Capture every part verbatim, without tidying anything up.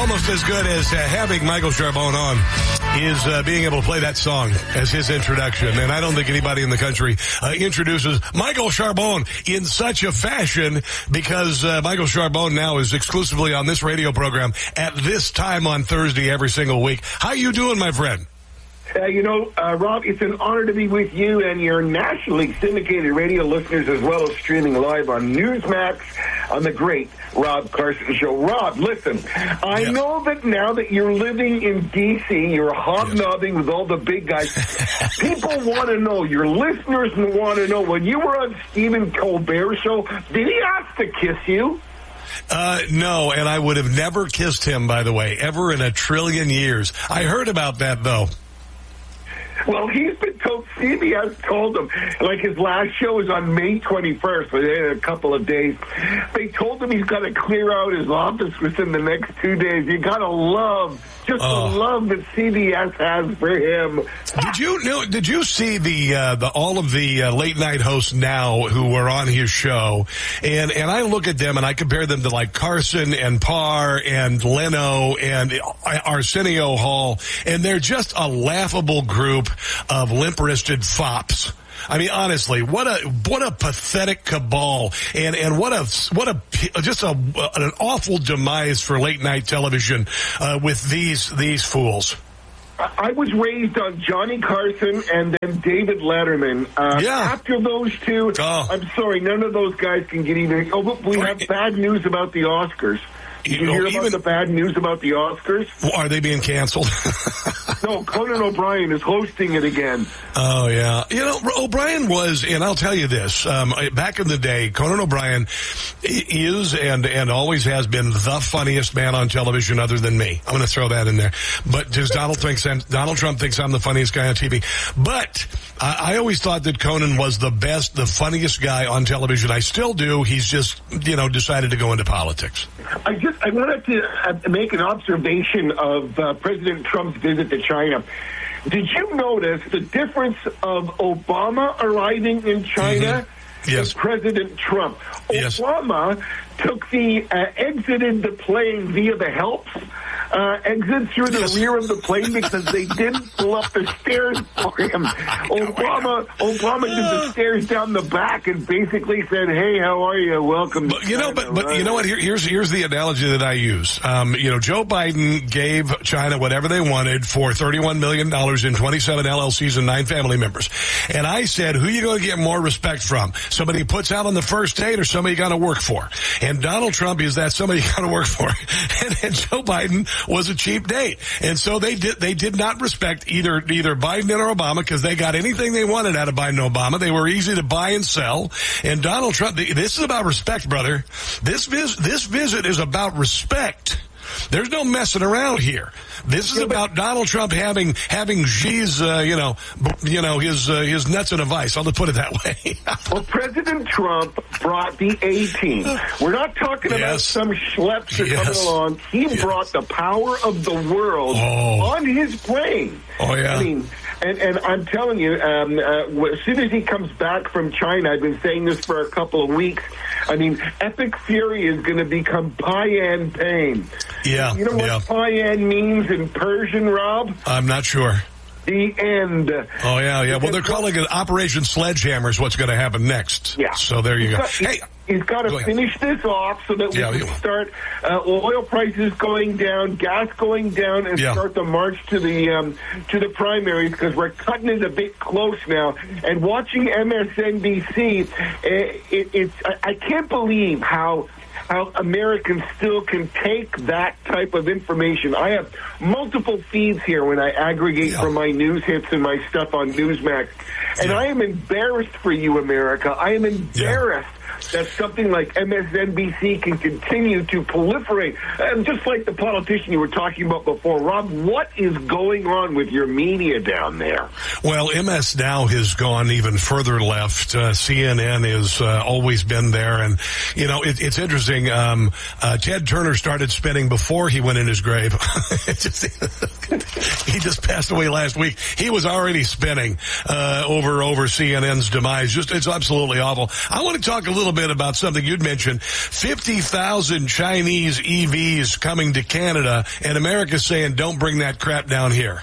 almost as good as uh, having Michael Charbonne on is uh, being able to play that song as his introduction. And I don't think anybody in the country uh, introduces Michael Charbonne in such a fashion, because uh, Michael Charbonne now is exclusively on this radio program at this time on Thursday every single week. How you doing, my friend? Uh, you know, uh, Rob, it's an honor to be with you and your nationally syndicated radio listeners, as well as streaming live on Newsmax on the great Rob Carson Show. Rob, listen, I yes. know that now that you're living in D C, you're hobnobbing yes. with all the big guys. People want to know, your listeners want to know, when you were on Stephen Colbert's show, did he ask to kiss you? Uh, no, and I would have never kissed him, by the way, ever in a trillion years. I heard about that, though. Well, he's been told, C B S told him, like his last show is on May twenty-first, within a couple of days. They told him he's got to clear out his office within the next two days. You got to love, just oh. the love that C B S has for him. Did you know, did you see the, uh, the, all of the uh, late night hosts now who were on his show? And, and I look at them and I compare them to like Carson and Parr and Leno and Arsenio Hall, and they're just a laughable group of limp-wristed fops. I mean, honestly, what a what a pathetic cabal, and and what a what a just a an awful demise for late night television uh, with these these fools. I was raised on Johnny Carson and then David Letterman. Uh, yeah. After those two, oh. I'm sorry, none of those guys can get even. Oh, but we have bad news about the Oscars. Did you, you hear know, about even, the bad news about the Oscars? Are they being canceled? No, Conan O'Brien is hosting it again. Oh, yeah. You know, O'Brien was, and I'll tell you this, um, back in the day, Conan O'Brien is and, and always has been the funniest man on television other than me. I'm going to throw that in there. But does Donald, thinks I'm, Donald Trump thinks I'm the funniest guy on T V. But I, I always thought that Conan was the best, the funniest guy on television. I still do. He's just, you know, decided to go into politics. I just, I wanted to uh, make an observation of uh, President Trump's visit to China. Did you notice the difference of Obama arriving in China mm-hmm. yes. and President Trump? Yes. Obama took the, uh, exited the plane via the helps, uh, exit through the yes. rear of the plane because they didn't pull up the stairs for him. Obama, Obama did the stairs down the back and basically said, "Hey, how are you? Welcome." But, you know, but but you know what? Here, here's here's the analogy that I use. Um, you know, Joe Biden gave China whatever they wanted for thirty-one million dollars in twenty-seven L L Cs and nine family members. And I said, who are you going to get more respect from? Somebody who puts out on the first date, or somebody you got to work for? And Donald Trump is that somebody you got to work for. And, and Joe Biden was a cheap date. And so they did, they did not respect either, either Biden or Obama, because they got anything they wanted out of Biden and Obama. They were easy to buy and sell. And Donald Trump, this is about respect, brother. This vis, this visit is about respect. There's no messing around here. This is about Donald Trump having having Xi's, uh, you know, you know his uh, his nuts in a vice. I'll just put it that way. Well, President Trump brought the A-team. We're not talking yes. about some schleps that yes. coming along. He yes. brought the power of the world oh. on his plane. Oh yeah. I mean, and and I'm telling you, um, uh, as soon as he comes back from China, I've been saying this for a couple of weeks. I mean, Epic Fury is going to become Payan Pain. Yeah. You know what yeah. Payan means in Persian, Rob? I'm not sure. The end. Oh, yeah, yeah. Well, they're calling it Operation Sledgehammer is what's going to happen next. Yeah. So there you he's go. Got, hey. He's got to go finish ahead. this off so that we yeah, can yeah. start uh, oil prices going down, gas going down, and yeah. start the march to the um, to the primaries, because we're cutting it a bit close now. And watching M S N B C, it, it, it's I, I can't believe how how Americans still can take that type of information. I have multiple feeds here when I aggregate yeah. from my news hits and my stuff on Newsmax. And yeah. I am embarrassed for you, America. I am embarrassed. Yeah. that something like M S N B C can continue to proliferate. And just like the politician you were talking about before, Rob, what is going on with your media down there? Well, M S now has gone even further left. Uh, C N N has uh, always been there. And, you know, it, it's interesting. Um, uh, Ted Turner started spinning before he went in his grave. just, he just passed away last week. He was already spinning uh, over over C N N's demise. Just It's absolutely awful. I want to talk a little little bit about something you'd mentioned. fifty thousand Chinese E Vs coming to Canada, and America's saying, don't bring that crap down here.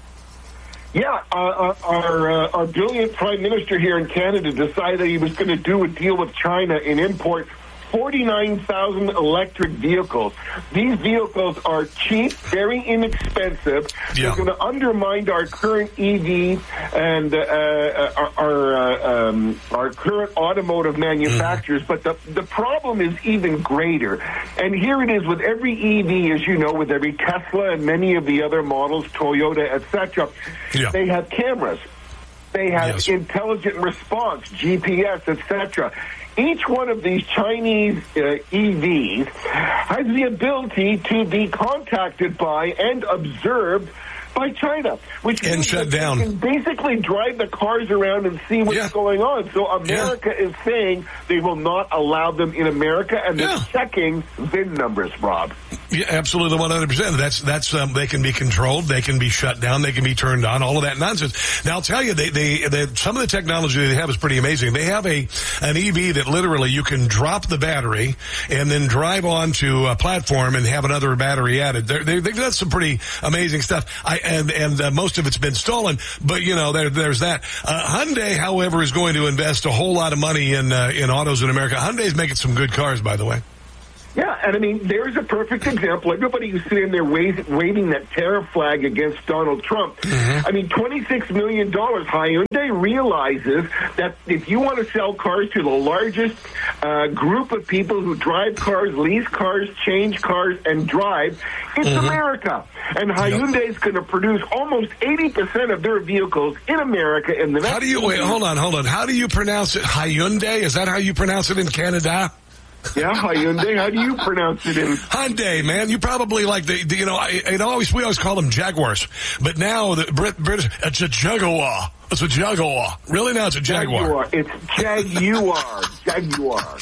Yeah, uh, our uh, our brilliant prime minister here in Canada decided he was going to do a deal with China and import forty-nine thousand electric vehicles. These vehicles are cheap, very inexpensive. Yeah. They're going to undermine our current E V and uh, uh, our uh, um, our current automotive manufacturers. Mm. But the the problem is even greater. And here it is with every E V, as you know, with every Tesla and many of the other models, Toyota, et cetera. Yeah. They have cameras. They have yes. intelligent response, G P S, et cetera. Each one of these Chinese uh, E Vs has the ability to be contacted by and observed by China, which and shut down. Can basically drive the cars around and see what's yeah. going on. So America yeah. is saying they will not allow them in America, and they're yeah. checking V I N numbers, Rob. Yeah, absolutely, one hundred percent. That's that's um, they can be controlled, they can be shut down, they can be turned on. All of that nonsense. Now, I'll tell you, they, they, they some of the technology they have is pretty amazing. They have a an E V that literally you can drop the battery and then drive onto a platform and have another battery added. They're, they, they've done some pretty amazing stuff. I, and and uh, most of it's been stolen, but you know there, there's that. Uh, Hyundai, however, is going to invest a whole lot of money in uh, in autos in America. Hyundai's making some good cars, by the way. Yeah, and I mean, there's a perfect example. Everybody who's sitting there wave, waving that tariff flag against Donald Trump. Mm-hmm. I mean, twenty-six million dollars. Hyundai realizes that if you want to sell cars to the largest uh, group of people who drive cars, lease cars, change cars, and drive, it's mm-hmm. America. And Hyundai is going to produce almost eighty percent of their vehicles in America in the next How do you, wait, hold on, hold on. How do you pronounce it? Hyundai? Is that how you pronounce it in Canada? Yeah, Hyundai. How do you pronounce it in? Hyundai, man. You probably like the, the you know, I, it always, we always call them Jaguars. But now the Brit, British, it's a Jaguar. It's a Jaguar. Really now it's a Jaguar. Jaguar. It's Jaguar. Jaguar.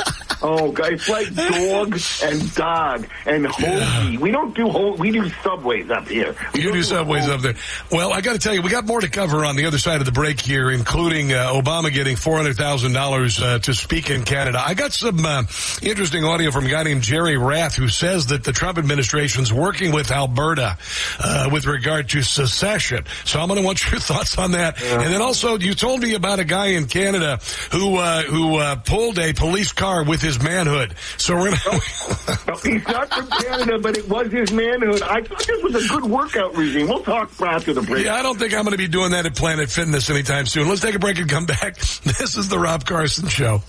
Oh, God. It's like dog and dog and hoagie. We don't do ho- we do Subways up here. We you do, do Subways up there. Well, I got to tell you, we got more to cover on the other side of the break here, including uh, Obama getting four hundred thousand dollars uh, to speak in Canada. I got some uh, interesting audio from a guy named Jerry Rath who says that the Trump administration's working with Alberta uh, with regard to secession. So I'm going to want your thoughts on that. Yeah. And then also, you told me about a guy in Canada who uh, who uh, pulled a police car with his manhood. So we're gonna no, he's not from Canada, but it was his manhood. I thought this was a good workout regime. We'll talk after the break. Yeah, I don't think I'm going to be doing that at Planet Fitness anytime soon. Let's take a break and come back. This is the Rob Carson Show.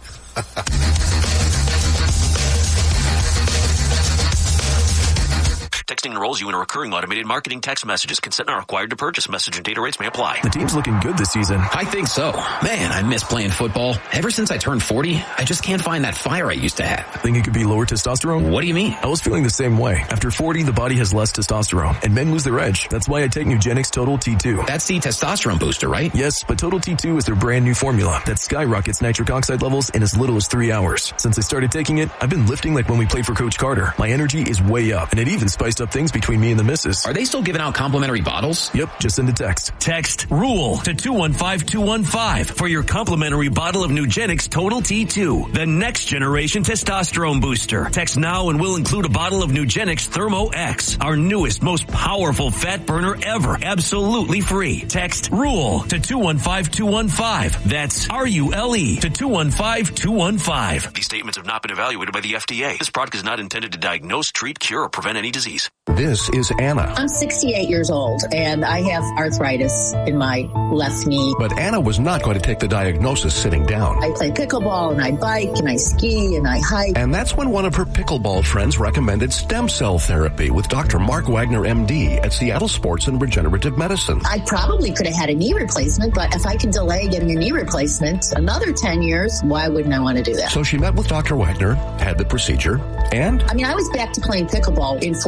Texting enrolls you in a recurring automated marketing text messages. Consent not required to purchase. Message and data rates may apply. The team's looking good this season. I think so. Man, I miss playing football. Ever since I turned forty, I just can't find that fire I used to have. Think it could be lower testosterone? What do you mean? I was feeling the same way. After forty, the body has less testosterone, and men lose their edge. That's why I take Nugenix Total T two. That's the testosterone booster, right? Yes, but Total T two is their brand new formula that skyrockets nitric oxide levels in as little as three hours. Since I started taking it, I've been lifting like when we played for Coach Carter. My energy is way up, and it even spiced up things between me and the missus. Are they still giving out complimentary bottles? Yep, just send a text. Text RULE to two one five two one five for your complimentary bottle of Nugenix Total T two, the next generation testosterone booster. Text now and we'll include a bottle of Nugenix Thermo X, our newest, most powerful fat burner ever, absolutely free. Text RULE to two one five two one five. That's R U L E to two one five two one five. These statements have not been evaluated by the F D A. This product is not intended to diagnose, treat, cure, or prevent any disease. This is Anna. I'm sixty-eight years old, and I have arthritis in my left knee. But Anna was not going to take the diagnosis sitting down. I play pickleball, and I bike, and I ski, and I hike. And that's when one of her pickleball friends recommended stem cell therapy with Doctor Mark Wagner, M D, at Seattle Sports and Regenerative Medicine. I probably could have had a knee replacement, but if I can delay getting a knee replacement another ten years, why wouldn't I want to do that? So she met with Doctor Wagner, had the procedure, and... I mean, I was back to playing pickleball in four weeks.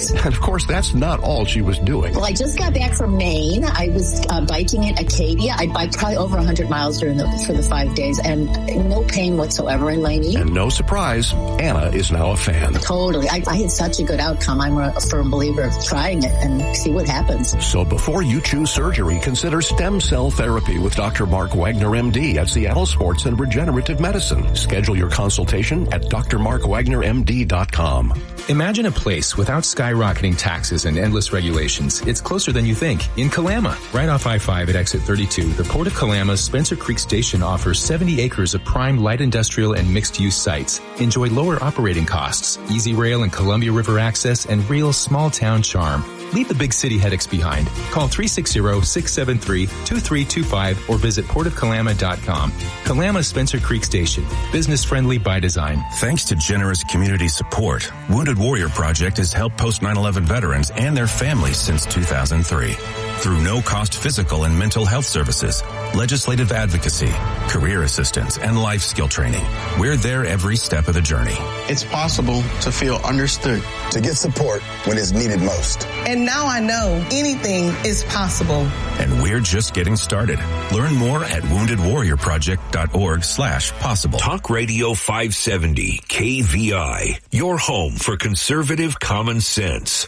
Yes. And of course, that's not all she was doing. Well, I just got back from Maine. I was uh, biking in Acadia. I biked probably over one hundred miles during the, for the five days, and no pain whatsoever in my knee. And no surprise, Anna is now a fan. Totally. I, I had such a good outcome. I'm a firm believer of trying it and see what happens. So before you choose surgery, consider stem cell therapy with Doctor Mark Wagner, M D, at Seattle Sports and Regenerative Medicine. Schedule your consultation at d r mark wagner m d dot com. Imagine a place without skyrocketing taxes and endless regulations. It's closer than you think. In Kalama, right off I five at exit thirty-two, the Port of Kalama's Spencer Creek Station offers seventy acres of prime light industrial and mixed-use sites. Enjoy lower operating costs, easy rail and Columbia River access, and real small-town charm. Leave the big city headaches behind. Call three six zero, six seven three, two three two five or visit port of kalama dot com. Kalama Spencer Creek Station. Business-friendly by design. Thanks to generous community support, Wounded Warrior Project has helped post nine eleven veterans and their families since two thousand three. Through no-cost physical and mental health services, legislative advocacy, career assistance, and life skill training, we're there every step of the journey. It's possible to feel understood, to get support when it's needed most. And now I know anything is possible. And we're just getting started. Learn more at wounded warrior project dot org slash possible. Talk Radio five seventy K V I, your home for conservative common sense.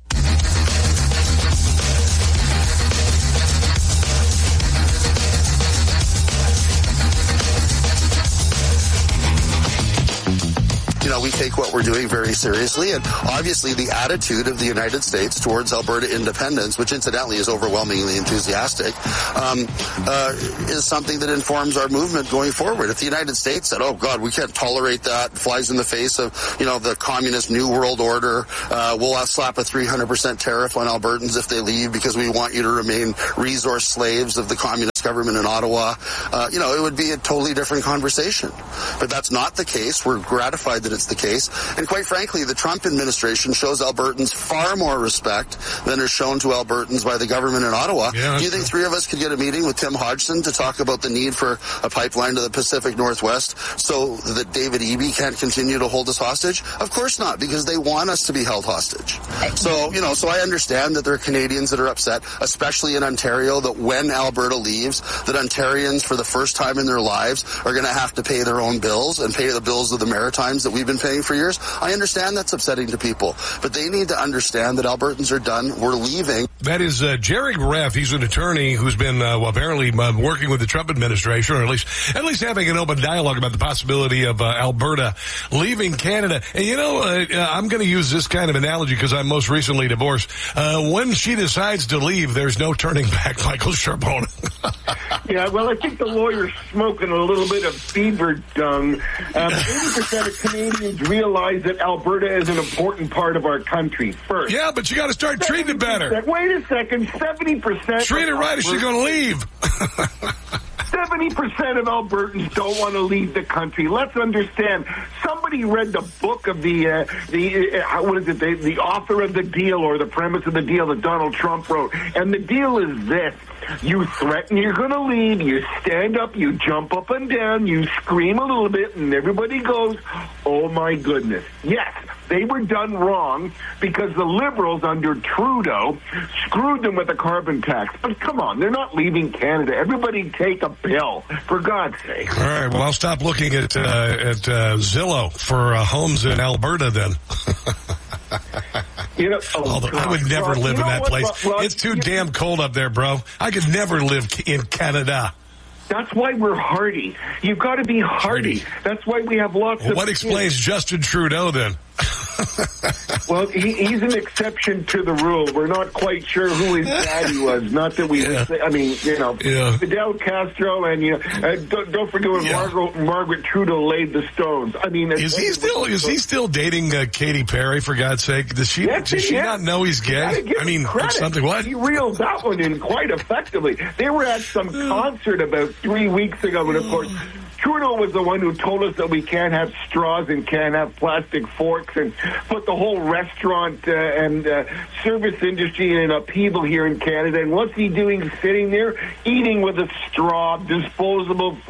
You know, we take what we're doing very seriously, and obviously the attitude of the United States towards Alberta independence, which incidentally is overwhelmingly enthusiastic, um, uh, is something that informs our movement going forward. If the United States said, oh God, we can't tolerate that, flies in the face of, you know, the communist New World Order, uh, we'll slap a three hundred percent tariff on Albertans if they leave because we want you to remain resource slaves of the communist government in Ottawa, uh, you know, it would be a totally different conversation. But that's not the case. We're gratified that it's the case. And quite frankly, the Trump administration shows Albertans far more respect than is shown to Albertans by the government in Ottawa. Yeah, do you think three of us could get a meeting with Tim Hodgson to talk about the need for a pipeline to the Pacific Northwest so that David Eby can't continue to hold us hostage? Of course not, because they want us to be held hostage. So, you know, so I understand that there are Canadians that are upset, especially in Ontario, that when Alberta leaves, that Ontarians for the first time in their lives are going to have to pay their own bills and pay the bills of the Maritimes that we've been paying for years. I understand that's upsetting to people, but they need to understand that Albertans are done. We're leaving. That is uh, Jerry Greff. He's an attorney who's been uh, well, apparently uh, working with the Trump administration, or at least at least having an open dialogue about the possibility of uh, Alberta leaving Canada. And you know, uh, I'm going to use this kind of analogy because I'm most recently divorced. Uh, when she decides to leave, there's no turning back, Michael Charbonneau. Yeah, well, I think the lawyer's smoking a little bit of fever dung. Um, eighty percent of Canadians realize that Alberta is an important part of our country first. Yeah, but you got to start treating it better. Wait a second, seventy percent. Treat it right or she's going to leave. seventy percent of Albertans don't want to leave the country. Let's understand. Somebody read the book of the, uh, the uh, what is it, the, the author of the deal or the premise of the deal that Donald Trump wrote. And the deal is this. You threaten you're going to leave, you stand up, you jump up and down, you scream a little bit, and everybody goes, oh my goodness. Yes, they were done wrong because the Liberals under Trudeau screwed them with a carbon tax. But come on, they're not leaving Canada. Everybody take a pill, for God's sake. All right, well, I'll stop looking at, uh, at uh, Zillow for uh, homes in Alberta then. You know, oh, Although I would never well, live you in that what, place. well, it's too you, damn cold up there, bro. I could never live in Canada. That's why we're hardy. You've got to be hardy. hardy. That's why we have lots well, of... What explains kids. Justin Trudeau, then? Well, he, he's an exception to the rule. We're not quite sure who his daddy was. Not that we... Yeah. I mean, you know, yeah. Fidel Castro and, you know, uh, don't, don't forget when yeah. Margaret, Margaret Trudeau laid the stones. I mean... Is he still Is he still dating uh, Katy Perry, for God's sake? Does she, yes, does she yes. not know he's gay? I mean, or something. What? He reeled that one in quite effectively. They were at some concert about three weeks ago, and of course... Trudeau was the one who told us that we can't have straws and can't have plastic forks and put the whole restaurant uh, and uh, service industry in an upheaval here in Canada. And what's he doing sitting there? Eating with a straw, disposable forks,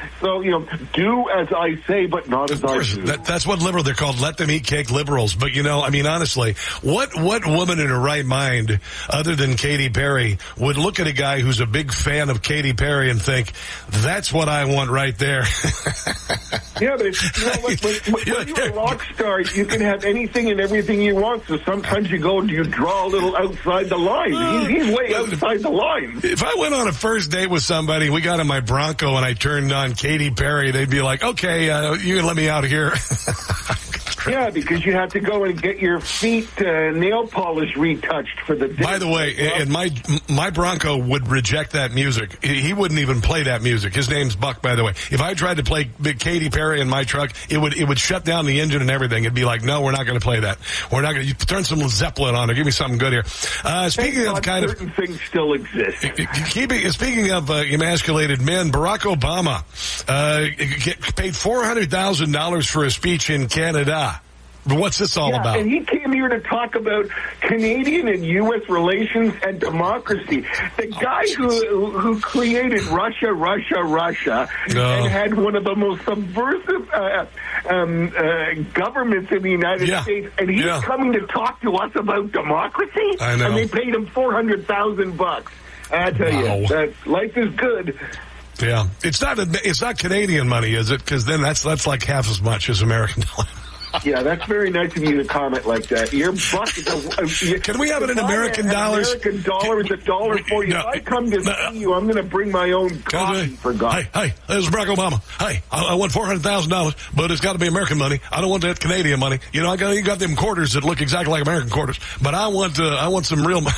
So, you know, do as I say, but not as I do. That, that's what liberal, they're called let them eat cake liberals. But, you know, I mean, honestly, what, what woman in her right mind, other than Katy Perry, would look at a guy who's a big fan of Katy Perry and think, that's what I want right there? Yeah, but it's, you know, when, when, when you're a rock star, you can have anything and everything you want. So sometimes you go, you draw a little outside the line. Uh, he's, he's way outside the line. If I went on a first date with somebody, we got in my Bronco and I turned on Katy Perry, they'd be like, okay, uh, you can let me out of here. Yeah, because you have to go and get your feet uh, nail polish retouched for the day. By the way, and my my Bronco would reject that music. He wouldn't even play that music. His name's Buck, by the way. If I tried to play Big Katy Perry in my truck, it would it would shut down the engine and everything. It'd be like, no, we're not going to play that. We're not going to turn some Zeppelin on or give me something good here. Uh, speaking Thank of God kind certain of things still exist. Keeping, speaking of uh, emasculated men, Barack Obama uh, get, paid four hundred thousand dollars for a speech in Canada. What's this all yeah, about? And he came here to talk about Canadian and U S relations and democracy. The guy who who created Russia, Russia, Russia, no. and had one of the most subversive uh, um, uh, governments in the United yeah. States, and he's yeah. coming to talk to us about democracy. I know. And they paid him four hundred thousand bucks. I tell wow. you, that life is good. Yeah, it's not a, it's not Canadian money, is it? Because then that's that's like half as much as American dollar. Yeah, that's very nice of you to comment like that. Your buck is a, a, Can we have it in American dollars? American dollar is a dollar for you. No, if I come to no, see you, I'm going to bring my own coffee, for God. Hey, hey, this is Barack Obama. Hey, I, I want four hundred thousand dollars, but it's got to be American money. I don't want that Canadian money. You know, I got, you got them quarters that look exactly like American quarters, but I want uh, I want some real money.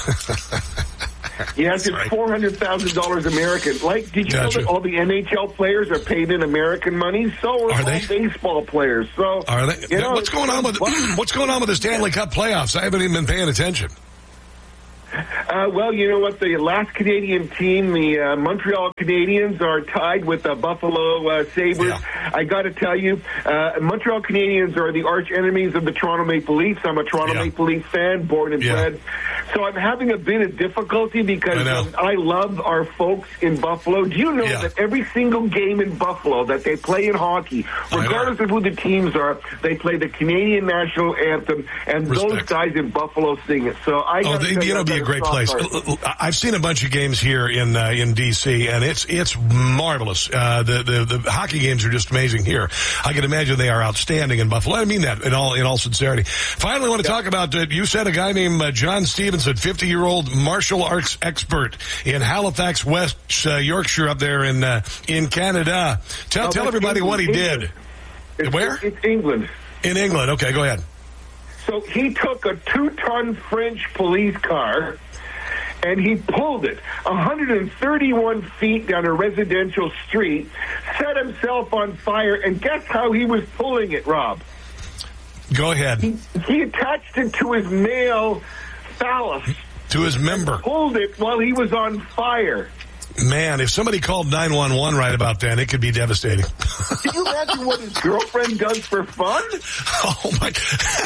Yes, it's four hundred thousand dollars American. Like, did you gotcha. know that all the N H L players are paid in American money? So are, are all they? baseball players. So are they? You know, what's going on with what's going on with the Stanley Cup playoffs? I haven't even been paying attention. Uh, well, you know what? The last Canadian team, the uh, Montreal Canadiens, are tied with the Buffalo uh, Sabres. Yeah. I got to tell you, uh, Montreal Canadiens are the arch enemies of the Toronto Maple Leafs. I'm a Toronto Yeah. Maple Leafs fan, born and Yeah. bred. So I'm having a bit of difficulty because I know. um, I love our folks in Buffalo. Do you know Yeah. that every single game in Buffalo that they play in hockey, regardless of who the teams are, they play the Canadian national anthem, and Respect. those guys in Buffalo sing it. So I Oh, gotta they, tell you know, I've be a got great soft place. heart. I've seen a bunch of games here in uh, in D C, and it's it's marvelous. Uh, the, the the hockey games are just amazing here. I can imagine they are outstanding in Buffalo. I mean that in all in all sincerity. Finally, I want to yeah. talk about. Uh, you said a guy named uh, John Stevenson, fifty year old martial arts expert in Halifax, West uh, Yorkshire, up there in uh, in Canada. Tell no, tell everybody England. what he England. did. It's, Where? It's England. In England. Okay, go ahead. So he took a two-ton French police car, and he pulled it one hundred thirty-one feet down a residential street, set himself on fire, and guess how he was pulling it, Rob? Go ahead. He, he attached it to his male phallus. To his member. Pulled it while he was on fire. Man, if somebody called nine one one right about then, it could be devastating. Can you imagine what his girlfriend does for fun? Oh, my God.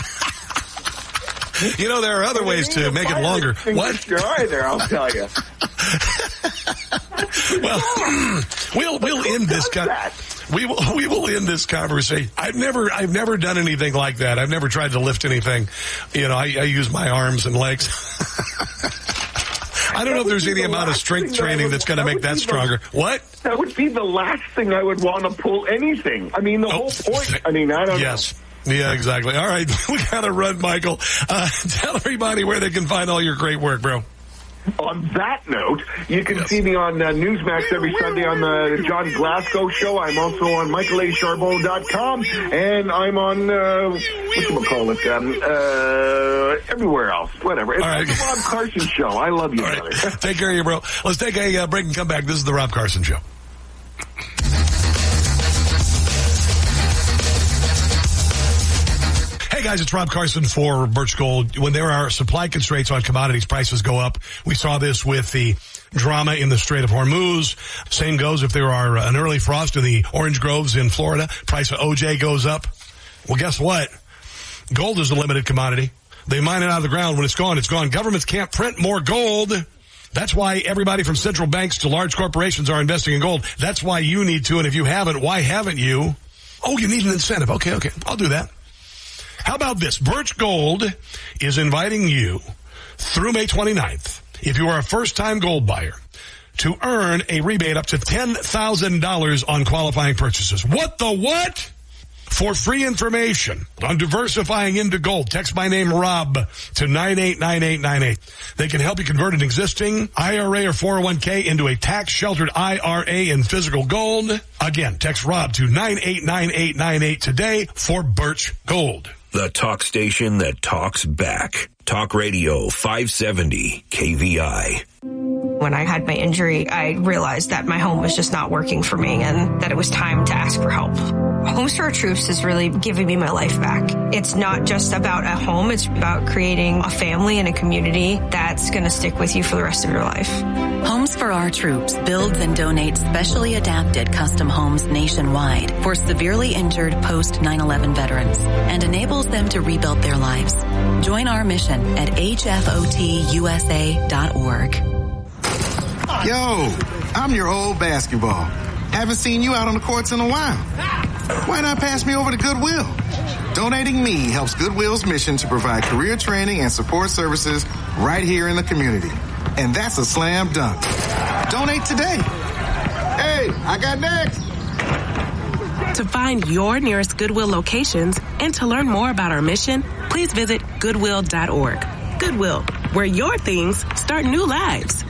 You know, there are other ways to make it longer. What? Either, I'll tell you. Well, we'll we'll end this. Con- we will we will end this conversation. I've never I've never done anything like that. I've never tried to lift anything. You know, I, I use my arms and legs. I don't know if there's any amount of strength training that's going to make that stronger. What? That would be the last thing I would want to pull anything. I mean, the whole point. I mean, I don't know. Yes. Yeah, exactly. All right. We got to run, Michael. Uh, tell everybody where they can find all your great work, bro. On that note, you can yes. see me on uh, Newsmax every Sunday on the John Glasgow Show. I'm also on Michael A Charbonneau dot com, and I'm on, uh, whatchamacallit, um, uh, everywhere else, whatever. It's right. the Rob Carson Show. I love you, brother. Right. Take care of you, bro. Let's take a uh, break and come back. This is the Rob Carson Show. Hey guys, it's Rob Carson for Birch Gold. When there are supply constraints on commodities, prices go up. We saw this with the drama in the Strait of Hormuz. Same goes if there are an early frost in the orange groves in Florida. Price of O J goes up. Well, guess what? Gold is a limited commodity. They mine it out of the ground. When it's gone, it's gone. Governments can't print more gold. That's why everybody from central banks to large corporations are investing in gold. That's why you need to, and if you haven't, why haven't you? Oh, you need an incentive. Okay, okay, I'll do that. How about this? Birch Gold is inviting you through May twenty-ninth, if you are a first-time gold buyer, to earn a rebate up to ten thousand dollars on qualifying purchases. What the what? For free information on diversifying into gold, text my name, Rob, to nine eight nine eight nine eight. They can help you convert an existing I R A or four oh one k into a tax-sheltered I R A in physical gold. Again, text Rob to nine eight nine eight nine eight today for Birch Gold. The talk station that talks back. Talk Radio five seventy K V I. When I had my injury, I realized that my home was just not working for me and that it was time to ask for help. Homes for Our Troops is really giving me my life back. It's not just about a home, it's about creating a family and a community that's going to stick with you for the rest of your life. Homes for Our Troops builds and donates specially adapted custom homes nationwide for severely injured post nine eleven veterans and enables them to rebuild their lives. Join our mission at H F O T U S A dot org. Yo, I'm your old basketball. Haven't seen you out on the courts in a while. Why not pass me over to Goodwill? Donating me helps Goodwill's mission to provide career training and support services right here in the community. And that's a slam dunk. Donate today. Hey, I got next. To find your nearest Goodwill locations and to learn more about our mission, please visit goodwill dot org. Goodwill, where your things start new lives.